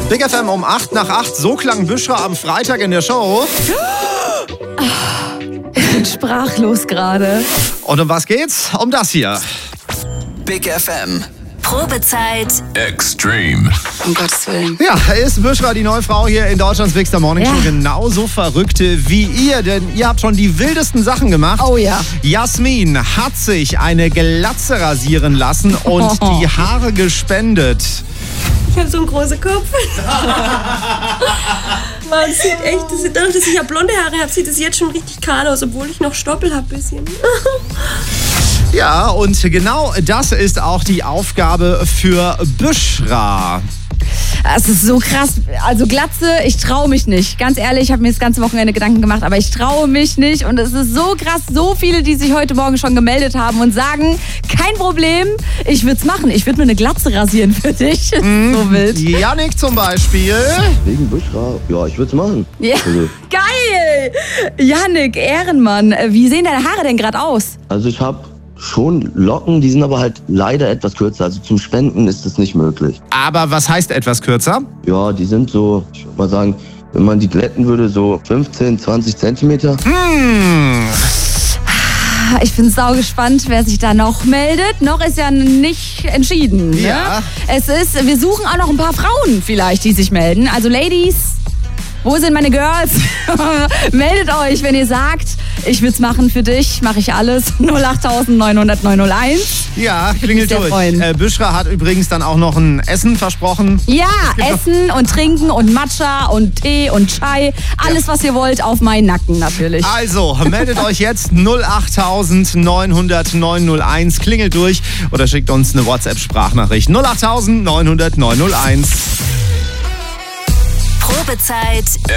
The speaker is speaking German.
Big FM um 8:08. So klang Büschra am Freitag in der Show. Ich bin sprachlos gerade. Und um was geht's? Um das hier. Big FM. Probezeit. Extreme. Um Gottes Willen. Ja, ist Büschra die neue Frau hier in Deutschlands Big Star Morning Show genauso verrückte wie ihr? Denn ihr habt schon die wildesten Sachen gemacht. Oh ja. Jasmin hat sich eine Glatze rasieren lassen und die Haare gespendet. Ich habe so einen großen Kopf. Man sieht echt, dadurch, dass ich ja blonde Haare habe, sieht es jetzt schon richtig kahl aus, obwohl ich noch Stoppel habe ein bisschen. Ja, und genau das ist auch die Aufgabe für Büschra. Es ist so krass. Also Glatze, ich traue mich nicht. Ganz ehrlich, ich habe mir das ganze Wochenende Gedanken gemacht, aber ich traue mich nicht. Und es ist so krass, so viele, die sich heute Morgen schon gemeldet haben und sagen, kein Problem, ich würde es machen. Ich würde mir eine Glatze rasieren für dich. So wild. Yannick zum Beispiel. Wegen Büschra? Ja, ich würde es machen. Ja. Also, Geil! Yannick, Ehrenmann. Wie sehen deine Haare denn gerade aus? also ich habe schon Locken, die sind aber halt leider etwas kürzer. Also zum Spenden ist das nicht möglich. Aber was heißt etwas kürzer? Ja, die sind so, ich würde mal sagen, wenn man die glätten würde, so 15, 20 Zentimeter. Ich bin sau gespannt, wer sich da noch meldet. Noch ist ja nicht entschieden. Ne? Ja. Wir suchen auch noch ein paar Frauen vielleicht, die sich melden. Also Ladies, wo sind meine Girls? Meldet euch, wenn ihr sagt, ich will's machen für dich, mache ich alles. 08900 901. Ja, klingelt sehr durch. freuen. Büschra hat übrigens dann auch noch ein Essen versprochen. Ja, Essen und Trinken und Matcha und Tee und Chai. Alles, was ihr wollt, auf meinen Nacken natürlich. Also, meldet euch jetzt 08000 900 901, klingelt durch oder schickt uns eine WhatsApp-Sprachnachricht 08000 900 901. Probezeit.